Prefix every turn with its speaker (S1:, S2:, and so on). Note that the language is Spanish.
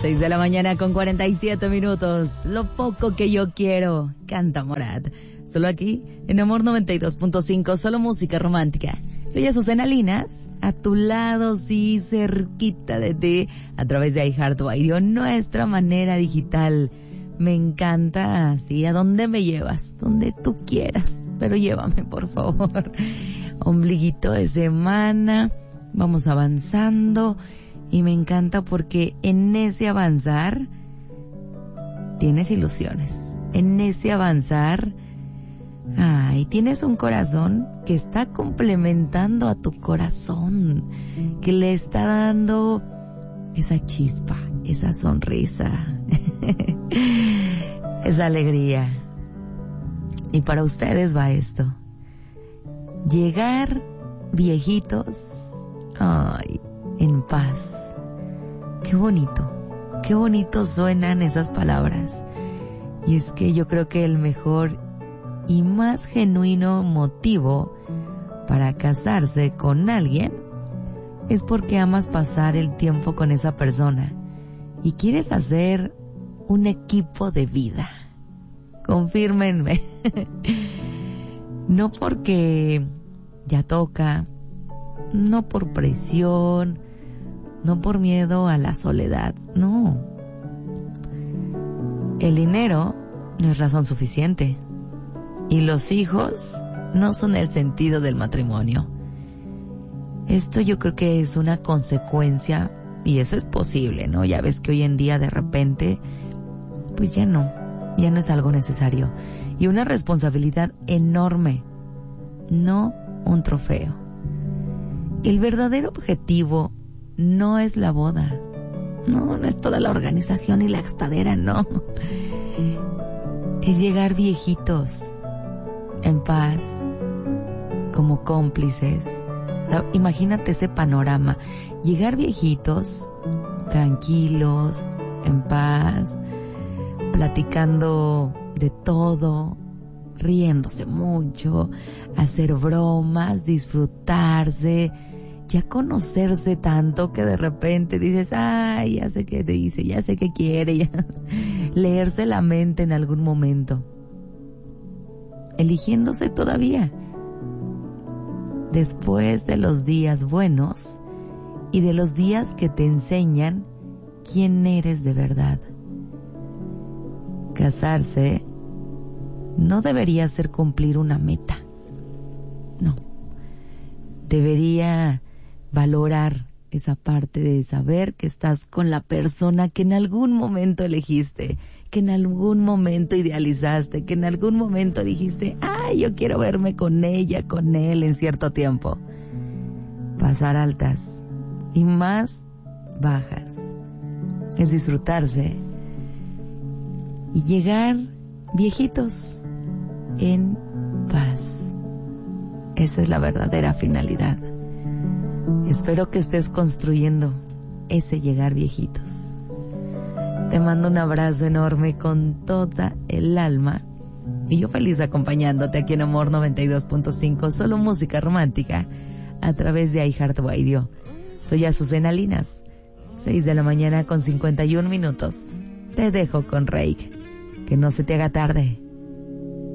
S1: 6 de la mañana con 47 minutos. Lo poco que yo quiero, canta Morat. Solo aquí, en Amor 92.5, solo música romántica. Soy Azucena Linas, a tu lado, sí, cerquita de ti, a través de iHeartRadio, nuestra manera digital. Me encanta, sí, ¿a dónde me llevas? Donde tú quieras, pero llévame, por favor. Ombliguito de semana, vamos avanzando. Y me encanta porque en ese avanzar tienes ilusiones. En ese avanzar, tienes un corazón que está complementando a tu corazón, que le está dando esa chispa, esa sonrisa, esa alegría. Y para ustedes va esto. Llegar viejitos, en paz. Qué bonito suenan esas palabras. Y es que yo creo que el mejor y más genuino motivo para casarse con alguien es porque amas pasar el tiempo con esa persona y quieres hacer un equipo de vida. Confírmenme. No porque ya toca, no por presión, no por miedo a la soledad, no. El dinero no es razón suficiente. Y los hijos no son el sentido del matrimonio. Esto yo creo que es una consecuencia, y eso es posible, ¿no? Ya ves que hoy en día de repente, pues ya no es algo necesario. Y una responsabilidad enorme, no un trofeo. El verdadero objetivo no es la boda, no es toda la organización y la gastadera, no. Es llegar viejitos, en paz, como cómplices. O sea, imagínate ese panorama, llegar viejitos, tranquilos, en paz, platicando de todo, riéndose mucho, hacer bromas, disfrutarse, ya conocerse tanto que de repente dices, ya sé qué te dice, ya sé qué quiere, ya. Leerse la mente en algún momento. Eligiéndose todavía. Después de los días buenos y de los días que te enseñan quién eres de verdad. Casarse no debería ser cumplir una meta. No. Debería valorar esa parte de saber que estás con la persona que en algún momento elegiste, que en algún momento idealizaste, que en algún momento dijiste, yo quiero verme con ella, con él en cierto tiempo. Pasar altas y más bajas es disfrutarse y llegar viejitos en paz. Esa es la verdadera finalidad. Espero que estés construyendo ese llegar viejitos. Te mando un abrazo enorme con toda el alma. Y yo feliz acompañándote aquí en Amor 92.5, solo música romántica, a través de iHeartRadio. Soy Azucena Linas, 6 de la mañana con 51 minutos. Te dejo con Reik. Que no se te haga tarde.